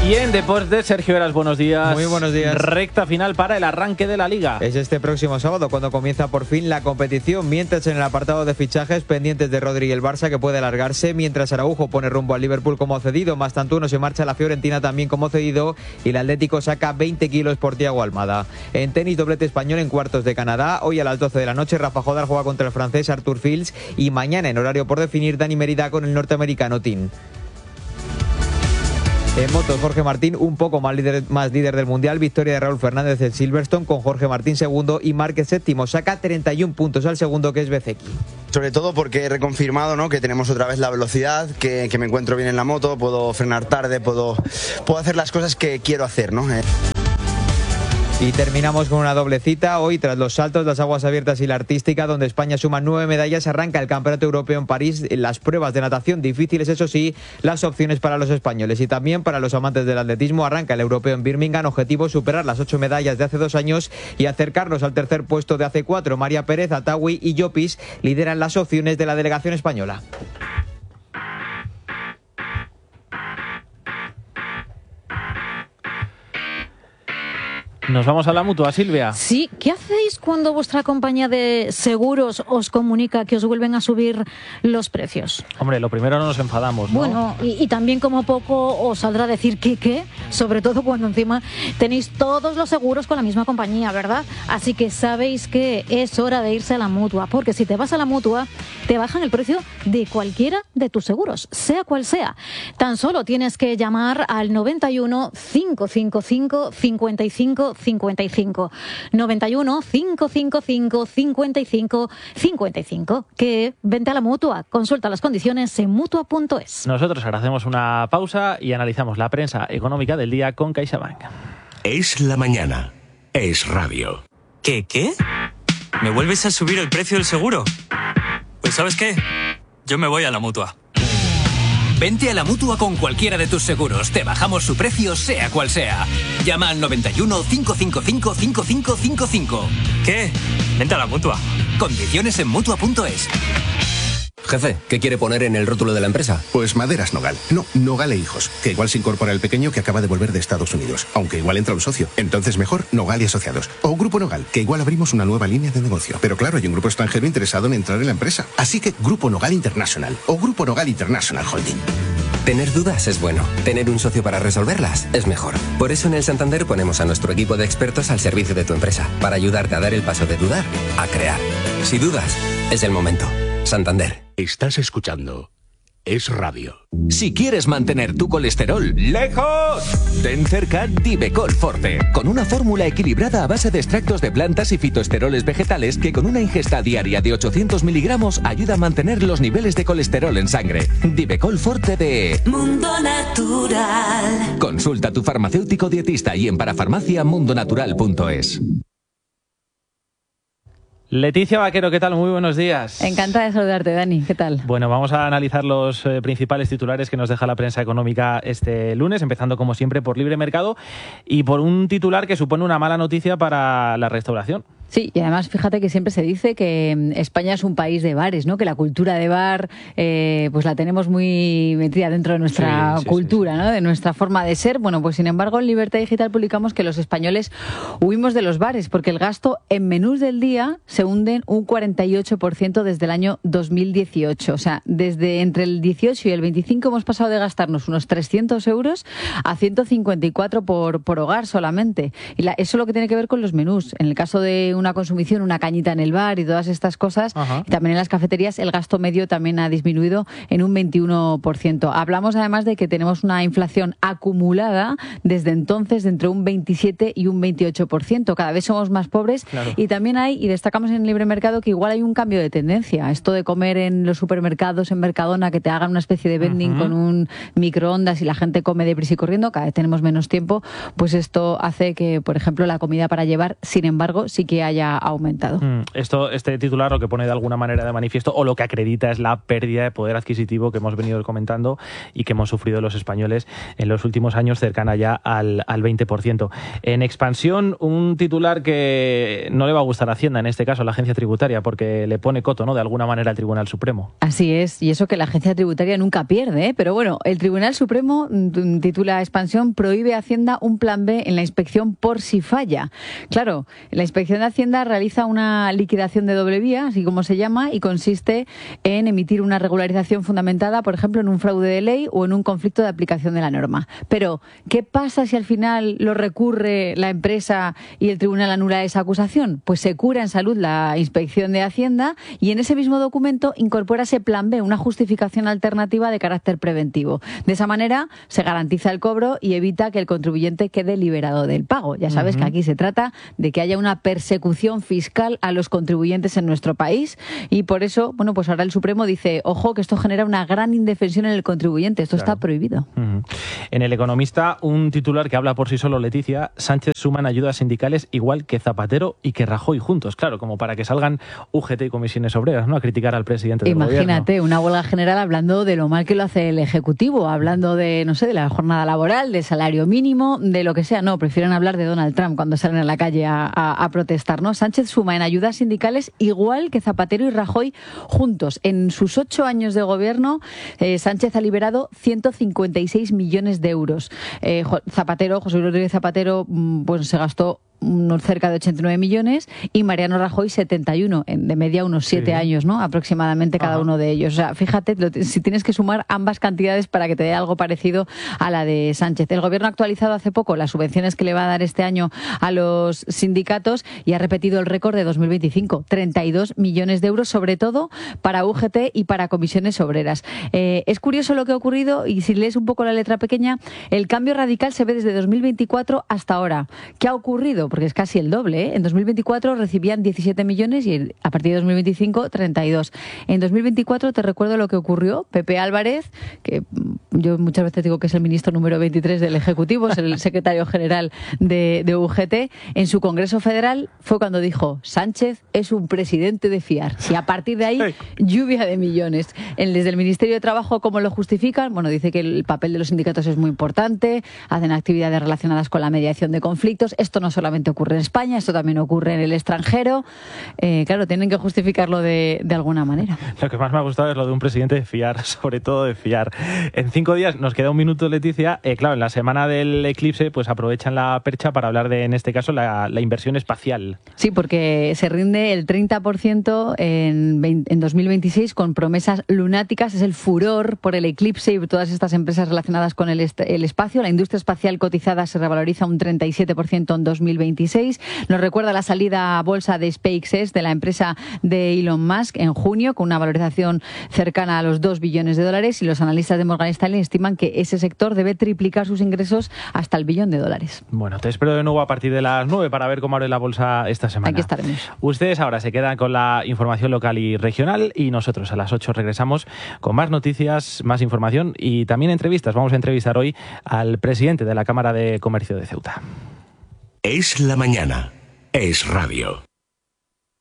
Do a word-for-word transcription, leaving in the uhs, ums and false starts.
Y en deportes, Sergio Heras, buenos días. Muy buenos días. Recta final para el arranque de la Liga. Es este próximo sábado cuando comienza por fin la competición, mientras en el apartado de fichajes pendientes de Rodri y el Barça, que puede alargarse, mientras Araujo pone rumbo al Liverpool como cedido, Mastantuono se marcha a la Fiorentina también como cedido y el Atlético saca veinte kilos por Thiago Almada. En tenis, doblete español en cuartos de Canadá. Hoy a las doce de la noche Rafa Jodar juega contra el francés Arthur Fields y mañana, en horario por definir, Dani Merida con el norteamericano Tin. En motos, Jorge Martín un poco más líder, más líder del Mundial. Victoria de Raúl Fernández en Silverstone con Jorge Martín segundo y Márquez séptimo. Saca treinta y un puntos al segundo, que es Bezeki. Sobre todo porque he reconfirmado, ¿no?, que tenemos otra vez la velocidad, que, que me encuentro bien en la moto, puedo frenar tarde, puedo, puedo hacer las cosas que quiero hacer, ¿no? Eh. Y terminamos con una doble cita. Hoy, tras los saltos, las aguas abiertas y la artística, donde España suma nueve medallas, arranca el Campeonato Europeo en París. Las pruebas de natación difíciles, eso sí, las opciones para los españoles. Y también para los amantes del atletismo, arranca el Europeo en Birmingham. Objetivo, superar las ocho medallas de hace dos años y acercarnos al tercer puesto de hace cuatro. María Pérez, Atawi y Llopis lideran las opciones de la delegación española. Nos vamos a la Mutua, Silvia. Sí, ¿qué hacéis cuando vuestra compañía de seguros os comunica que os vuelven a subir los precios? Hombre, lo primero no nos enfadamos, ¿no? Bueno, y, y también como poco os saldrá a decir que qué, sobre todo cuando encima tenéis todos los seguros con la misma compañía, ¿verdad? Así que sabéis que es hora de irse a la Mutua, porque si te vas a la Mutua, te bajan el precio de cualquiera de tus seguros, sea cual sea. Tan solo tienes que llamar al noventa y uno, cinco cinco cinco, cincuenta y cinco cincuenta y cinco. noventa y uno, cinco cinco cinco, cincuenta y cinco cincuenta y cinco. Que vente a la Mutua. Consulta las condiciones en mutua punto es. Nosotros ahora hacemos una pausa y analizamos la prensa económica del día con CaixaBank. Es la mañana. Es radio. ¿Qué, qué? ¿Me vuelves a subir el precio del seguro? Pues ¿sabes qué? Yo me voy a la Mutua. Vente a la Mutua con cualquiera de tus seguros. Te bajamos su precio, sea cual sea. Llama al noventa y uno, cinco cinco cinco, cinco cinco cinco cinco. ¿Qué? Vente a la Mutua. Condiciones en mutua punto es. Jefe, ¿qué quiere poner en el rótulo de la empresa? Pues Maderas Nogal. No, Nogal e Hijos. Que igual se incorpora el pequeño que acaba de volver de Estados Unidos. Aunque igual entra un socio. Entonces mejor Nogal y Asociados. O Grupo Nogal, que igual abrimos una nueva línea de negocio. Pero claro, hay un grupo extranjero interesado en entrar en la empresa. Así que Grupo Nogal International. O Grupo Nogal International Holding. Tener dudas es bueno. Tener un socio para resolverlas es mejor. Por eso en el Santander ponemos a nuestro equipo de expertos al servicio de tu empresa. Para ayudarte a dar el paso de dudar a crear. Si dudas, es el momento. Santander. Estás escuchando Es Radio. Si quieres mantener tu colesterol lejos, ten cerca Divecol Forte, con una fórmula equilibrada a base de extractos de plantas y fitoesteroles vegetales que con una ingesta diaria de ochocientos miligramos ayuda a mantener los niveles de colesterol en sangre. Divecol Forte de Mundo Natural. Consulta a tu farmacéutico dietista y en parafarmacia mundonatural punto es. Leticia Vaquero, ¿qué tal? Muy buenos días. Encantada de saludarte, Dani. ¿Qué tal? Bueno, vamos a analizar los eh, principales titulares que nos deja la prensa económica este lunes, empezando como siempre por Libre Mercado y por un titular que supone una mala noticia para la restauración. Sí, y además fíjate que siempre se dice que España es un país de bares, ¿no? Que la cultura de bar eh, pues la tenemos muy metida dentro de nuestra sí, sí, cultura, sí, sí. ¿no? De nuestra forma de ser. Bueno, pues sin embargo en Libertad Digital publicamos que los españoles huimos de los bares porque el gasto en menús del día se hunde un cuarenta y ocho por ciento desde el año dos mil dieciocho. O sea, desde entre el dieciocho y el veinticinco hemos pasado de gastarnos unos trescientos euros a ciento cincuenta y cuatro por, por hogar solamente. Y la, eso es lo que tiene que ver con los menús. En el caso de una consumición, una cañita en el bar y todas estas cosas, Ajá. y también en las cafeterías el gasto medio también ha disminuido en un veintiuno por ciento. Hablamos además de que tenemos una inflación acumulada desde entonces de entre un veintisiete y un veintiocho por ciento. Cada vez somos más pobres claro. y también hay, y destacamos en el Libre Mercado, que igual hay un cambio de tendencia. Esto de comer en los supermercados, en Mercadona, que te hagan una especie de vending uh-huh. con un microondas y la gente come deprisa y corriendo, cada vez tenemos menos tiempo, pues esto hace que, por ejemplo, la comida para llevar, sin embargo, sí que haya aumentado. Mm, esto, este titular lo que pone de alguna manera de manifiesto, o lo que acredita, es la pérdida de poder adquisitivo que hemos venido comentando y que hemos sufrido los españoles en los últimos años, cercana ya al, al veinte por ciento. En expansión, un titular que no le va a gustar a Hacienda, en este caso a la Agencia Tributaria, porque le pone coto, ¿no?, de alguna manera al Tribunal Supremo. Así es, y eso que la Agencia Tributaria nunca pierde, ¿eh? Pero bueno, el Tribunal Supremo, titula Expansión, prohíbe a Hacienda un plan B en la inspección por si falla. Claro, la Inspección de Hacienda realiza una liquidación de doble vía, así como se llama, y consiste en emitir una regularización fundamentada, por ejemplo, en un fraude de ley o en un conflicto de aplicación de la norma. Pero, ¿qué pasa si al final lo recurre la empresa y el tribunal anula esa acusación? Pues se cura en salud la Inspección de Hacienda y en ese mismo documento incorpora ese plan B, una justificación alternativa de carácter preventivo. De esa manera se garantiza el cobro y evita que el contribuyente quede liberado del pago. Ya sabes uh-huh. que aquí se trata de que haya una persecución fiscal a los contribuyentes en nuestro país y por eso, bueno, pues ahora el Supremo dice, ojo, que esto genera una gran indefensión en el contribuyente. Esto claro. está prohibido. Uh-huh. En El Economista, un titular que habla por sí solo, Leticia: Sánchez suman ayudas sindicales igual que Zapatero y que Rajoy juntos. Claro, como para que salgan U G T y comisiones obreras, ¿no?, a criticar al presidente del Imagínate, gobierno. Imagínate, una huelga general hablando de lo mal que lo hace el Ejecutivo, hablando de, no sé, de la jornada laboral, de salario mínimo, de lo que sea. No, prefieren hablar de Donald Trump cuando salen a la calle a, a, a protestar, ¿no? Sánchez suma en ayudas sindicales igual que Zapatero y Rajoy juntos. En sus ocho años de gobierno, eh, Sánchez ha liberado ciento cincuenta y seis millones de euros. Eh, Zapatero, José Luis Rodríguez Zapatero, pues se gastó unos cerca de ochenta y nueve millones y Mariano Rajoy setenta y uno, de media unos siete sí. años, ¿no?, aproximadamente cada Ajá. uno de ellos. O sea, fíjate, lo, si tienes que sumar ambas cantidades para que te dé algo parecido a la de Sánchez. El gobierno ha actualizado hace poco las subvenciones que le va a dar este año a los sindicatos y ha repetido el récord de dos mil veinticinco, treinta y dos millones de euros, sobre todo para U G T y para comisiones obreras. Eh, es curioso lo que ha ocurrido y si lees un poco la letra pequeña, el cambio radical se ve desde dos mil veinticuatro hasta ahora. ¿Qué ha ocurrido? Porque es casi el doble, ¿eh? En dos mil veinticuatro recibían diecisiete millones y a partir de dos mil veinticinco, treinta y dos. En dos mil veinticuatro te recuerdo lo que ocurrió. Pepe Álvarez, que yo muchas veces digo que es el ministro número veintitrés del Ejecutivo, es el secretario general de, de U G T, en su Congreso Federal fue cuando dijo: Sánchez es un presidente de fiar. Y a partir de ahí, lluvia de millones. Desde el Ministerio de Trabajo, ¿cómo lo justifican? Bueno, dice que el papel de los sindicatos es muy importante, hacen actividades relacionadas con la mediación de conflictos. Esto no solamente ocurre en España, esto también ocurre en el extranjero. Eh, claro, tienen que justificarlo de, de alguna manera. Lo que más me ha gustado es lo de un presidente de fiar, sobre todo de fiar. En cinco días nos queda un minuto, Leticia. Eh, claro, en la semana del eclipse, pues aprovechan la percha para hablar de, en este caso, la, la inversión espacial. Sí, porque se rinde el treinta por ciento en, en dos mil veintiséis con promesas lunáticas. Es el furor por el eclipse y todas estas empresas relacionadas con el, est- el espacio. La industria espacial cotizada se revaloriza un treinta y siete por ciento en dos mil veintiséis. Nos recuerda la salida a bolsa de SpaceX, de la empresa de Elon Musk, en junio, con una valorización cercana a los dos billones de dólares, y los analistas de Morgan Stanley estiman que ese sector debe triplicar sus ingresos hasta el billón de dólares. Bueno, te espero de nuevo a partir de las nueve para ver cómo abre la bolsa esta semana. Aquí estaremos. Ustedes ahora se quedan con la información local y regional y nosotros a las ocho regresamos con más noticias, más información y también entrevistas. Vamos a entrevistar hoy al presidente de la Cámara de Comercio de Ceuta. Es la mañana. Es radio.